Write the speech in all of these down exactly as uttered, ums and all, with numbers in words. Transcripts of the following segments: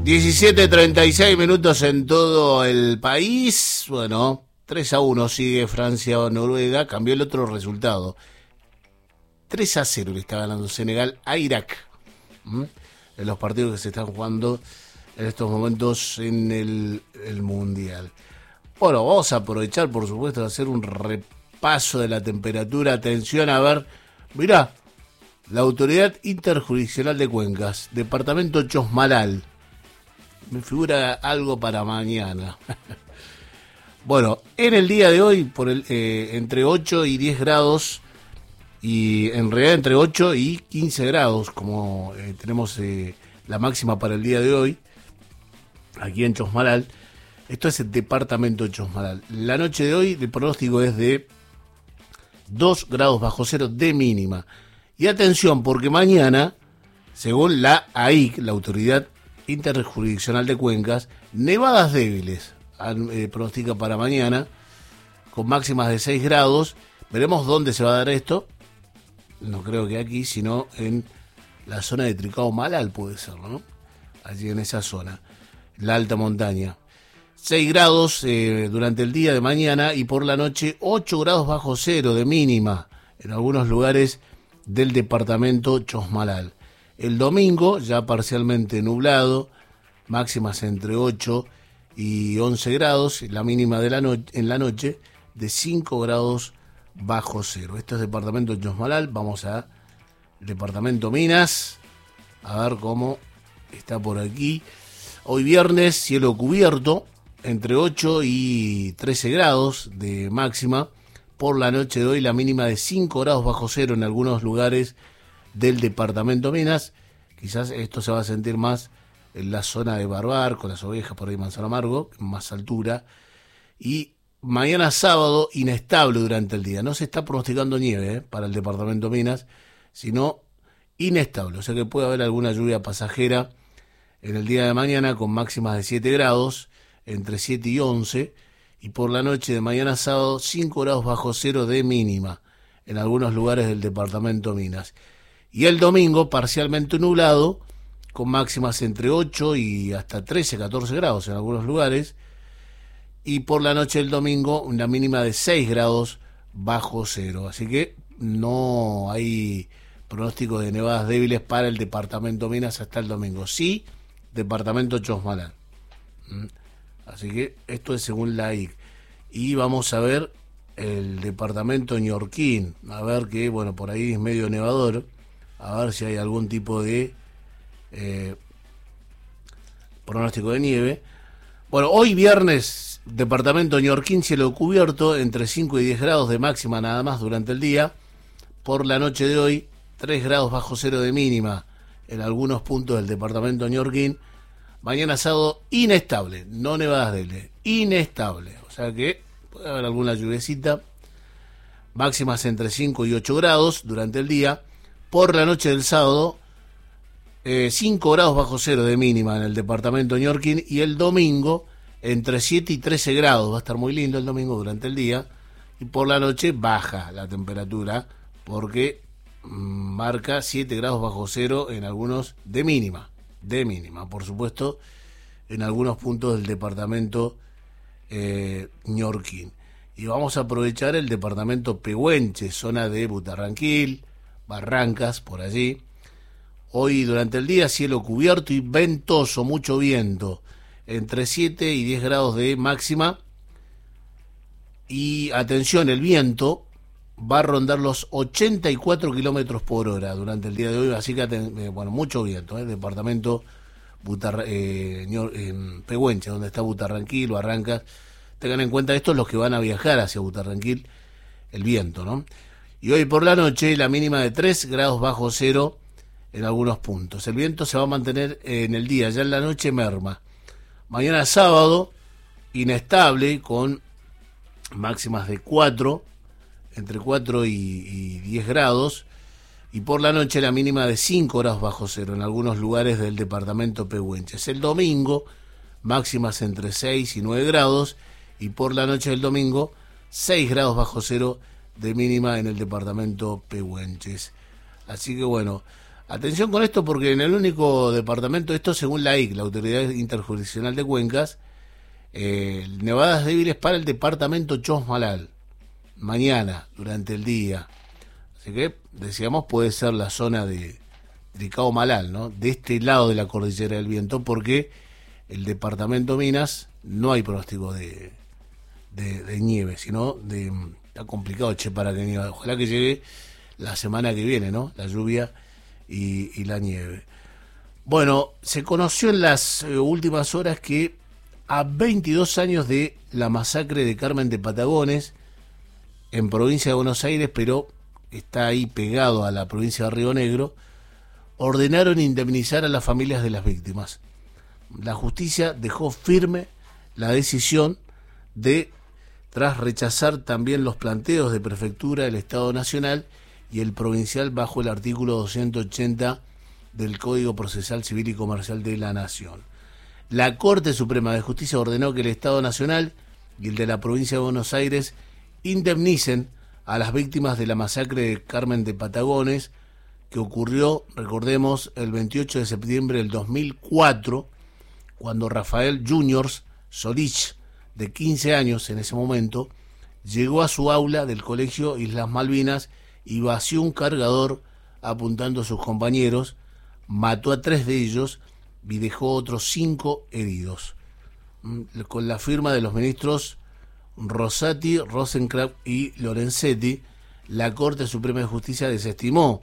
diecisiete treinta y seis minutos en todo el país. Bueno, tres a uno sigue Francia o Noruega. Cambió el otro resultado. tres a cero le está ganando Senegal a Irak. ¿Mm? En los partidos que se están jugando en estos momentos en el, el Mundial. Bueno, vamos a aprovechar, por supuesto, de hacer un repaso de la temperatura. Atención, a ver. Mirá, la Autoridad Interjurisdiccional de Cuencas, Departamento Chosmalal. Me figura algo para mañana. Bueno, en el día de hoy, por el, eh, entre ocho y diez grados, y en realidad entre ocho y quince grados, como eh, tenemos eh, la máxima para el día de hoy, aquí en Chosmalal. Esto es el departamento de Chosmalal. La noche de hoy el pronóstico es de dos grados bajo cero de mínima. Y atención, porque mañana, según la A I C, la Autoridad Interjurisdiccional de Cuencas, nevadas débiles, eh, pronostica para mañana, con máximas de seis grados. Veremos dónde se va a dar esto. No creo que aquí, sino en la zona de Tricao Malal, puede ser, ¿no? Allí en esa zona, la alta montaña. seis grados eh, durante el día de mañana y por la noche ocho grados bajo cero de mínima en algunos lugares del departamento Chosmalal. El domingo ya parcialmente nublado, máximas entre ocho y once grados, la mínima de la no- en la noche de cinco grados bajo cero. Esto es departamento Chosmalal. Vamos a departamento Minas, a ver cómo está por aquí. Hoy viernes, cielo cubierto, entre ocho y trece grados de máxima. Por la noche de hoy la mínima de cinco grados bajo cero en algunos lugares del departamento Minas. Quizás esto se va a sentir más en la zona de Barbar, con las ovejas por ahí Manzano Amargo, más altura. Y mañana sábado inestable durante el día. No se está pronosticando nieve ¿eh? para el departamento Minas, sino inestable. O sea que puede haber alguna lluvia pasajera en el día de mañana con máximas de siete grados, entre siete y once, y por la noche de mañana sábado cinco grados bajo cero de mínima en algunos lugares del departamento Minas. Y el domingo parcialmente nublado, con máximas entre ocho y hasta trece, catorce grados en algunos lugares, y por la noche del domingo una mínima de seis grados bajo cero. Así que no hay pronóstico de nevadas débiles para el departamento Minas hasta el domingo. Sí, departamento Chosmalal. ¿Mm? Así que esto es según la I C. Y vamos a ver el departamento Ñorquín. A ver que, bueno, por ahí es medio nevador. A ver si hay algún tipo de eh, pronóstico de nieve. Bueno, hoy viernes, departamento Ñorquín, cielo cubierto, entre cinco y diez grados de máxima nada más durante el día. Por la noche de hoy, tres grados bajo cero de mínima en algunos puntos del departamento Ñorquín. Mañana sábado inestable, no nevadas débiles, inestable. O sea que puede haber alguna lluviecita. Máximas entre cinco y ocho grados durante el día. Por la noche del sábado, eh, cinco grados bajo cero de mínima en el departamento Ñorquín. Y el domingo, entre siete y trece grados. Va a estar muy lindo el domingo durante el día. Y por la noche baja la temperatura, porque mmm, marca siete grados bajo cero en algunos de mínima. De mínima, por supuesto, en algunos puntos del departamento eh, Ñorquín. Y vamos a aprovechar el departamento Pehuenche, zona de Butarranquil, Barrancas, por allí. Hoy durante el día cielo cubierto y ventoso, mucho viento, entre siete y diez grados de máxima. Y atención, el viento va a rondar los ochenta y cuatro kilómetros por hora durante el día de hoy, así que, bueno, mucho viento, ¿eh? Departamento Butar, eh, eh, Pehuenche, donde está Butarranquil, Barrancas. Tengan en cuenta esto los que van a viajar hacia Butarranquil, el viento, ¿no? Y hoy por la noche la mínima de tres grados bajo cero en algunos puntos. El viento se va a mantener en el día, ya en la noche merma. Mañana sábado, inestable, con máximas de cuatro, entre cuatro y, y diez grados, y por la noche la mínima de cinco grados bajo cero en algunos lugares del departamento Pehuenches. El domingo, máximas entre seis y nueve grados, y por la noche del domingo, seis grados bajo cero de mínima en el departamento Pehuenches. Así que bueno, Atención con esto porque en el único departamento, esto según la I C, la Autoridad Interjurisdiccional de Cuencas, eh, nevadas débiles para el departamento Chosmalal, mañana, durante el día. Así que, decíamos, puede ser la zona de Tricao Malal, ¿no? De este lado de la cordillera del viento, porque el departamento Minas no hay pronóstico de, de, de nieve, sino de... Está complicado, che, para que nieve. Ojalá que llegue la semana que viene, ¿no? La lluvia y, y la nieve. Bueno, se conoció en las eh, últimas horas que a veintidós años de la masacre de Carmen de Patagones, en provincia de Buenos Aires, pero está ahí pegado a la provincia de Río Negro, ordenaron indemnizar a las familias de las víctimas. La justicia dejó firme la decisión de, tras rechazar también los planteos de prefectura del Estado Nacional y el provincial bajo el artículo doscientos ochenta del Código Procesal Civil y Comercial de la Nación. La Corte Suprema de Justicia ordenó que el Estado Nacional y el de la provincia de Buenos Aires indemnicen a las víctimas de la masacre de Carmen de Patagones, que ocurrió, recordemos, el veintiocho de septiembre del dos mil cuatro, cuando Rafael Juniors Solich, de quince años en ese momento, llegó a su aula del colegio Islas Malvinas y vació un cargador apuntando a sus compañeros, mató a tres de ellos y dejó otros cinco heridos. Con la firma de los ministros Rosati, Rosenkrantz y Lorenzetti, la Corte Suprema de Justicia desestimó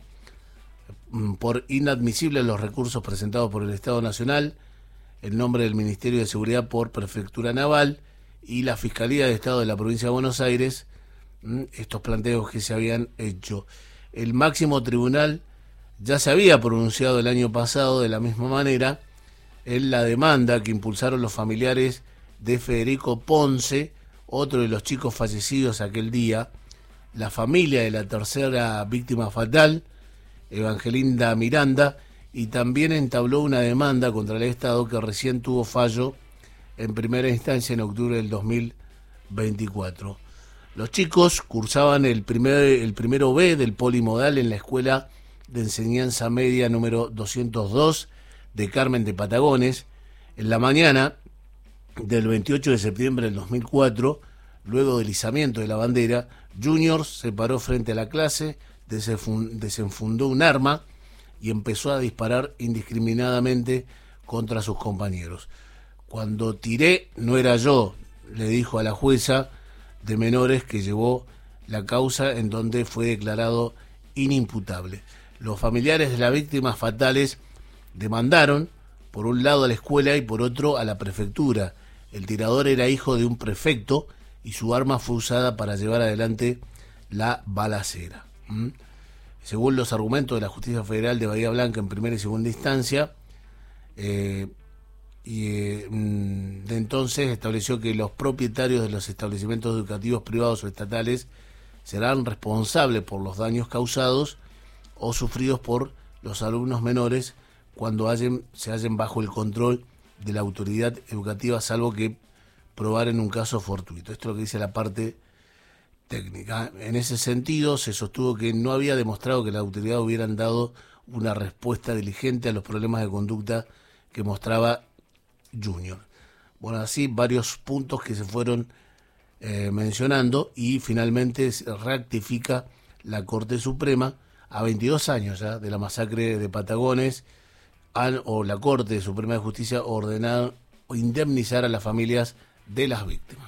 por inadmisibles los recursos presentados por el Estado Nacional, el nombre del Ministerio de Seguridad por Prefectura Naval y la Fiscalía de Estado de la Provincia de Buenos Aires, estos planteos que se habían hecho. El máximo tribunal ya se había pronunciado el año pasado de la misma manera en la demanda que impulsaron los familiares de Federico Ponce, otro de los chicos fallecidos aquel día, la familia de la tercera víctima fatal, Evangelinda Miranda, y también entabló una demanda contra el Estado que recién tuvo fallo en primera instancia en octubre del dos mil veinticuatro. Los chicos cursaban el, primer, el primero B del polimodal en la Escuela de Enseñanza Media número doscientos dos de Carmen de Patagones. En la mañana del veintiocho de septiembre del dos mil cuatro, luego del izamiento de la bandera, Juniors se paró frente a la clase, desenfundó un arma y empezó a disparar indiscriminadamente contra sus compañeros. Cuando tiré no era yo, le dijo a la jueza de menores que llevó la causa, en donde fue declarado inimputable. Los familiares de las víctimas fatales demandaron por un lado a la escuela y por otro a la prefectura. El tirador era hijo de un prefecto y su arma fue usada para llevar adelante la balacera. ¿Mm? Según los argumentos de la Justicia Federal de Bahía Blanca en primera y segunda instancia, eh, y eh, de entonces estableció que los propietarios de los establecimientos educativos privados o estatales serán responsables por los daños causados o sufridos por los alumnos menores cuando hallen, se hallen bajo el control de la autoridad educativa, salvo que probar en un caso fortuito. Esto es lo que dice la parte técnica. En ese sentido, se sostuvo que no había demostrado que la autoridad hubieran dado una respuesta diligente a los problemas de conducta que mostraba Junior. Bueno, así varios puntos que se fueron eh, mencionando, y finalmente se rectifica la Corte Suprema a veintidós años ya de la masacre de Patagones, al, o la Corte Suprema de Justicia ordenó indemnizar a las familias de las víctimas.